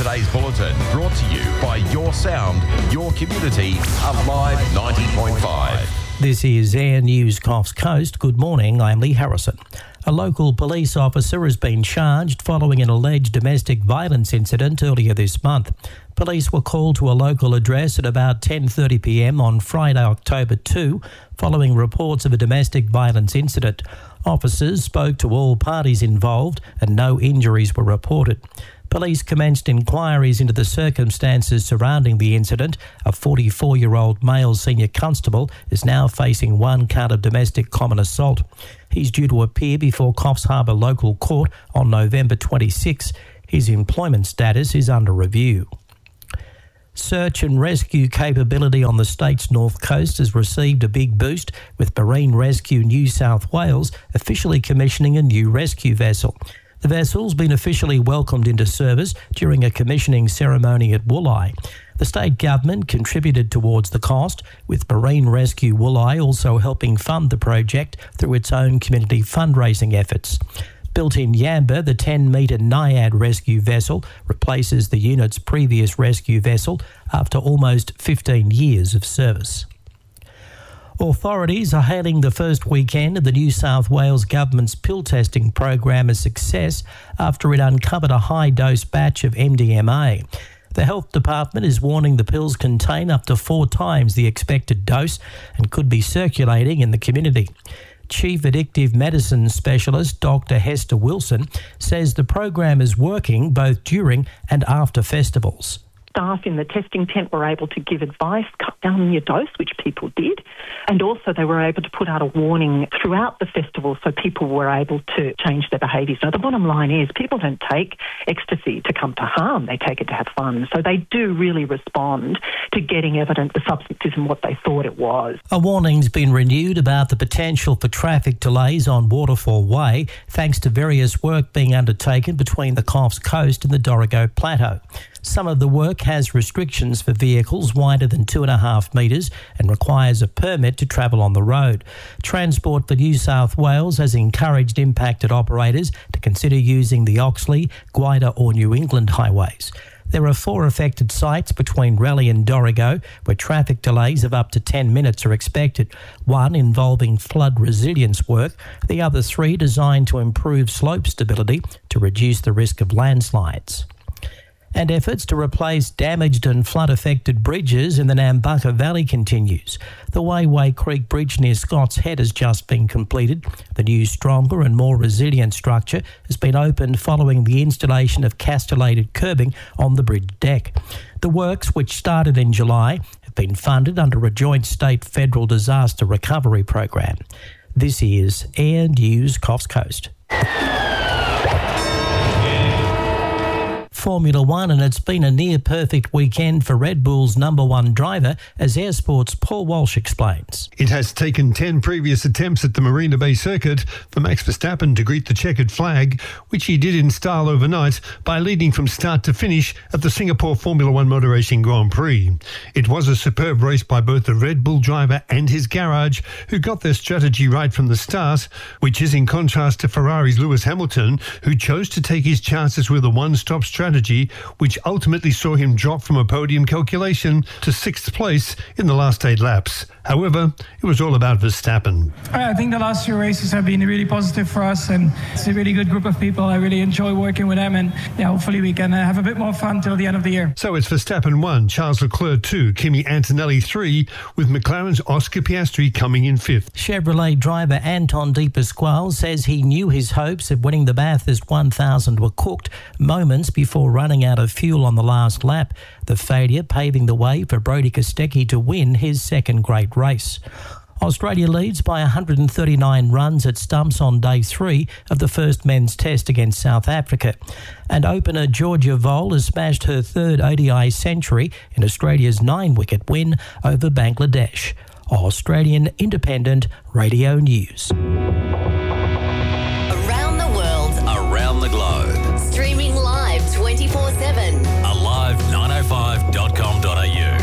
Today's bulletin brought to you by Your Sound, Your Community, Alive 90.5. This is Air News Coffs Coast. Good morning, I'm Lee Harrison. A local police officer has been charged following an alleged domestic violence incident earlier this month. Police were called to a local address at about 10:30 p.m. on Friday, October 2, following reports of a domestic violence incident. Officers spoke to all parties involved and no injuries were reported. Police commenced inquiries into the circumstances surrounding the incident. A 44-year-old male senior constable is now facing 1 count of domestic common assault. He's due to appear before Coffs Harbour Local Court on November 26. His employment status is under review. Search and rescue capability on the state's north coast has received a big boost, with Marine Rescue New South Wales officially commissioning a new rescue vessel. The vessel's been officially welcomed into service during a commissioning ceremony at Wooli. The state government contributed towards the cost, with Marine Rescue Wooli also helping fund the project through its own community fundraising efforts. Built in Yamba, the 10-metre Naiad rescue vessel replaces the unit's previous rescue vessel after almost 15 years of service. Authorities are hailing the first weekend of the New South Wales Government's pill testing program a success after it uncovered a high-dose batch of MDMA. The Health Department is warning the pills contain up to 4 times the expected dose and could be circulating in the community. Chief Addictive Medicine Specialist Dr. Hester Wilson says the program is working both during and after festivals. Staff in the testing tent were able to give advice, cut down your dose, which people did, and also they were able to put out a warning throughout the festival so people were able to change their behaviours. So the bottom line is people don't take ecstasy to come to harm, they take it to have fun. So they do really respond to getting evidence the substance isn't what they thought it was. A warning's been renewed about the potential for traffic delays on Waterfall Way thanks to various work being undertaken between the Coffs Coast and the Dorrigo Plateau. Some of the work has restrictions for vehicles wider than 2.5 metres and requires a permit to travel on the road. Transport for New South Wales has encouraged impacted operators to consider using the Oxley, Gwydir or New England highways. There are 4 affected sites between Raleigh and Dorrigo where traffic delays of up to 10 minutes are expected, one involving flood resilience work, the other 3 designed to improve slope stability to reduce the risk of landslides. And efforts to replace damaged and flood-affected bridges in the Nambucca Valley continues. The Wayway Creek Bridge near Scott's Head has just been completed. The new, stronger and more resilient structure has been opened following the installation of castellated curbing on the bridge deck. The works, which started in July, have been funded under a joint state-federal disaster recovery program. This is Air News Coffs Coast. Formula One, and it's been a near-perfect weekend for Red Bull's number 1 driver, as Air Sport's Paul Walsh explains. It has taken 10 previous attempts at the Marina Bay circuit for Max Verstappen to greet the checkered flag, which he did in style overnight by leading from start to finish at the Singapore Formula One Motor Racing Grand Prix. It was a superb race by both the Red Bull driver and his garage, who got their strategy right from the start, which is in contrast to Ferrari's Lewis Hamilton, who chose to take his chances with a one-stop strategy, which ultimately saw him drop from a podium calculation to 6th place in the last 8 laps. However, it was all about Verstappen. I think the last 2 races have been really positive for us, and it's a really good group of people. I really enjoy working with them, and hopefully we can have a bit more fun till the end of the year. So it's Verstappen 1, Charles Leclerc 2, Kimi Antonelli 3, with McLaren's Oscar Piastri coming in 5th. Chevrolet driver Anton De Pasquale says he knew his hopes of winning the Bathurst 1000 were cooked moments before running out of fuel on the last lap, the failure paving the way for Brodie Kostecki to win his second great race. Australia leads by 139 runs at stumps on day 3 of the first men's test against South Africa. And opener Georgia Vole has smashed her 3rd ODI century in Australia's 9-wicket win over Bangladesh. Australian Independent Radio News. Around the world. Around the globe. Streaming live 24/7. Alive905.com.au.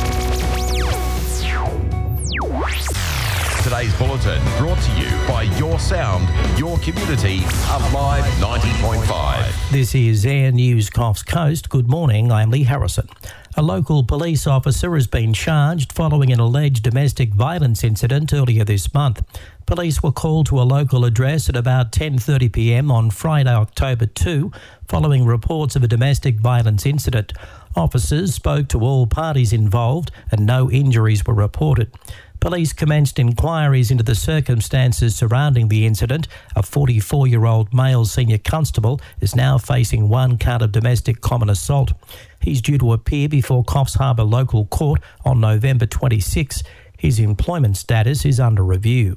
Today's bulletin brought to you by Your your sound, your community, Alive 90.5. This is Air News Coffs Coast. Good morning, I'm Lee Harrison. A local police officer has been charged following an alleged domestic violence incident earlier this month. Police were called to a local address at about 10:30 p.m. on Friday, October 2, following reports of a domestic violence incident. Officers spoke to all parties involved and no injuries were reported. Police commenced inquiries into the circumstances surrounding the incident. A 44-year-old male senior constable is now facing 1 count of domestic common assault. He's due to appear before Coffs Harbour Local Court on November 26. His employment status is under review.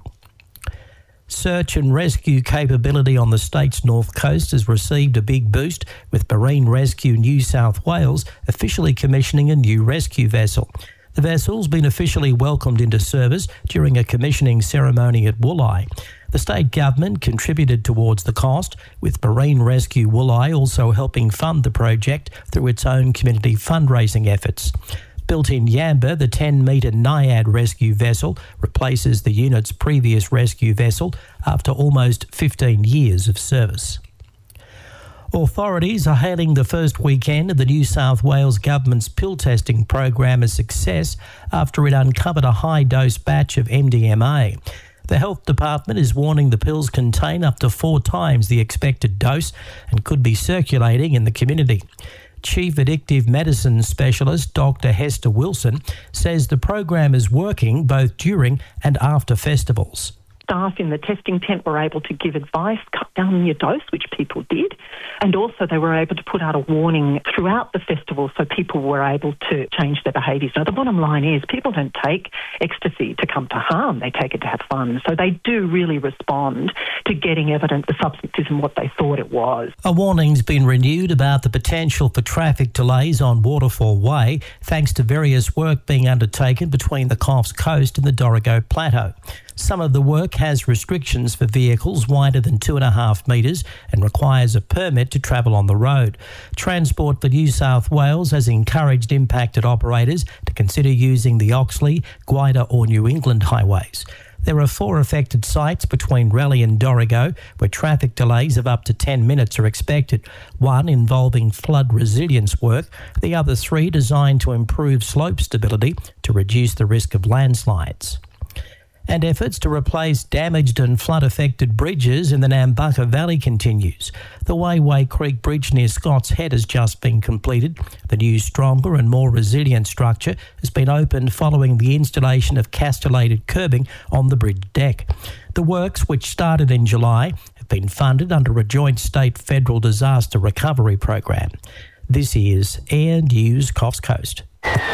Search and rescue capability on the state's north coast has received a big boost, with Marine Rescue New South Wales officially commissioning a new rescue vessel. The vessel's been officially welcomed into service during a commissioning ceremony at Wooli. The state government contributed towards the cost, with Marine Rescue Wooli also helping fund the project through its own community fundraising efforts. Built in Yamba, the 10-metre Naiad rescue vessel replaces the unit's previous rescue vessel after almost 15 years of service. Authorities are hailing the first weekend of the New South Wales Government's pill testing program a success after it uncovered a high-dose batch of MDMA. The Health Department is warning the pills contain up to 4 times the expected dose and could be circulating in the community. Chief Addictive Medicine Specialist Dr. Hester Wilson says the program is working both during and after festivals. Staff in the testing tent were able to give advice, cut down your dose, which people did, and also they were able to put out a warning throughout the festival so people were able to change their behaviours. Now, the bottom line is people don't take ecstasy to come to harm, they take it to have fun. So they do really respond to getting evidence the substance isn't what they thought it was. A warning's been renewed about the potential for traffic delays on Waterfall Way, thanks to various work being undertaken between the Coffs Coast and the Dorrigo Plateau. Some of the work has restrictions for vehicles wider than 2.5 metres and requires a permit to travel on the road. Transport for New South Wales has encouraged impacted operators to consider using the Oxley, Guida or New England highways. There are 4 affected sites between Raleigh and Dorrigo where traffic delays of up to 10 minutes are expected, 1 involving flood resilience work, the other 3 designed to improve slope stability to reduce the risk of landslides. And efforts to replace damaged and flood-affected bridges in the Nambucca Valley continues. The Wayway Creek Bridge near Scott's Head has just been completed. The new, stronger and more resilient structure has been opened following the installation of castellated curbing on the bridge deck. The works, which started in July, have been funded under a joint state-federal disaster recovery program. This is Air News Coffs Coast.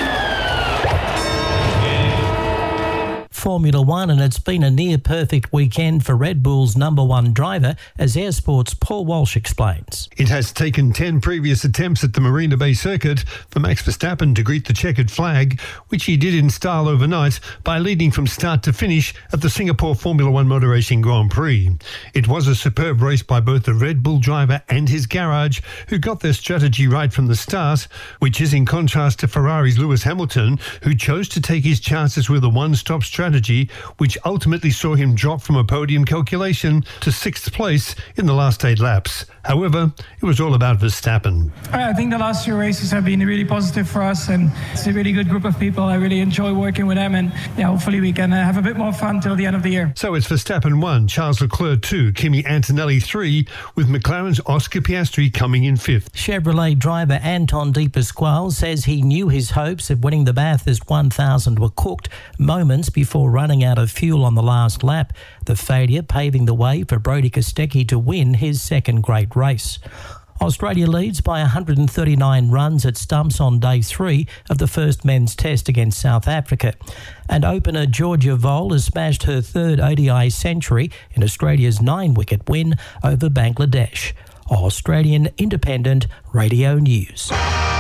Formula One, and it's been a near-perfect weekend for Red Bull's number 1 driver, as Air Sport's Paul Walsh explains. It has taken 10 previous attempts at the Marina Bay circuit for Max Verstappen to greet the checkered flag, which he did in style overnight by leading from start to finish at the Singapore Formula One Motor Racing Grand Prix. It was a superb race by both the Red Bull driver and his garage, who got their strategy right from the start, which is in contrast to Ferrari's Lewis Hamilton, who chose to take his chances with a one-stop strategy, which ultimately saw him drop from a podium calculation to 6th place in the last 8 laps. However, it was all about Verstappen. I think the last 2 races have been really positive for us, and it's a really good group of people. I really enjoy working with them, and hopefully we can have a bit more fun till the end of the year. So it's Verstappen 1, Charles Leclerc 2, Kimi Antonelli 3, with McLaren's Oscar Piastri coming in 5th. Chevrolet driver Anton De Pasquale says he knew his hopes of winning the Bathurst 1000 were cooked moments before running out of fuel on the last lap, the failure paving the way for Brodie Kostecki to win his second great race. Australia leads by 139 runs at stumps on day 3 of the first men's test against South Africa. And opener Georgia Vole has smashed her 3rd ODI century in Australia's 9-wicket win over Bangladesh. Australian Independent Radio News.